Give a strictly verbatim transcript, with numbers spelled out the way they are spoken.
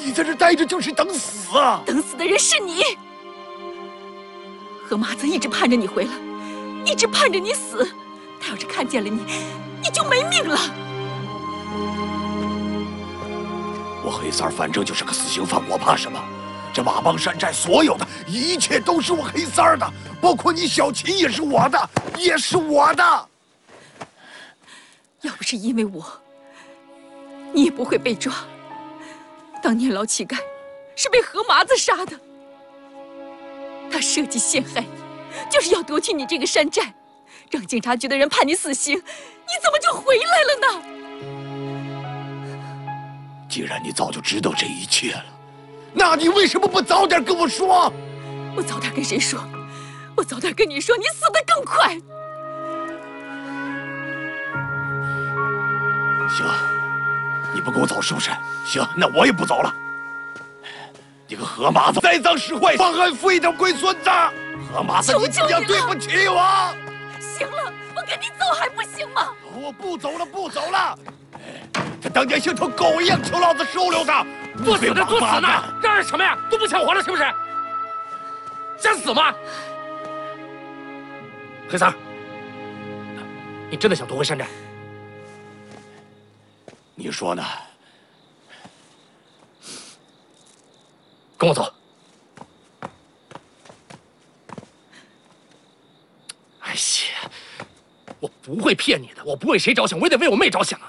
你在这待着就是等死啊！ 等死的人是你。何麻子一直盼着你回来，一直盼着你死。他要是看见了你，你就没命了。 我黑三儿反正就是个死刑犯，我怕什么？这马帮山寨所有的一切都是我黑三儿的，包括你小琴也是我的，也是我的。 要不是因为我，你也不会被抓。当年老乞丐是被何麻子杀的，他设计陷害你，就是要夺去你这个山寨，让警察局的人判你死刑。你怎么就回来了呢？ 既然你早就知道这一切了，那你为什么不早点跟我说？ 我早点跟谁说？我早点跟你说，你死得更快。 行，你不跟我走是不是？行，那我也不走了。你个何麻子，栽赃使坏，忘恩负义的龟孙子！何麻子，你不要对不起我！ 行了，我跟你走还不行吗？ 我不走了，不走了！他当年像条狗一样求老子收留他， 作死的作死呢！嚷嚷什么呀？都不想活了是不是？想死吗？黑三儿，你真的想夺回山寨？ 你说呢？ 跟我走。哎呀，我不会骗你的，我不为谁着想，我也得为我妹着想啊！